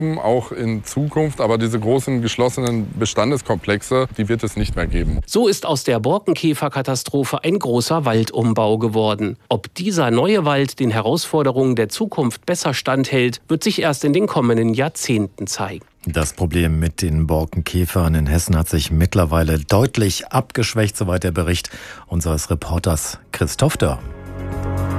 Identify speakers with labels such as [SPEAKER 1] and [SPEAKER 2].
[SPEAKER 1] Gruppen, auch in Zukunft. Aber diese großen geschlossenen Bestandeskomplexe, die wird es nicht mehr geben.
[SPEAKER 2] So ist aus der Borkenkäferkatastrophe ein großer Waldumbau geworden. Ob dieser neue Wald den Herausforderungen der Zukunft besser standhält, wird sich erst in den kommenden Jahrzehnten zeigen.
[SPEAKER 3] Das Problem mit den Borkenkäfern in Hessen hat sich mittlerweile deutlich abgeschwächt, soweit der Bericht unseres Reporters Christoph Dörr.